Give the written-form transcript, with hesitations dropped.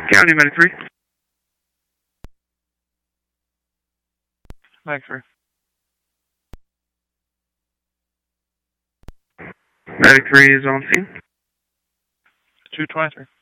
County Medic 3. Medic 3. Medic 3 is on scene. 223.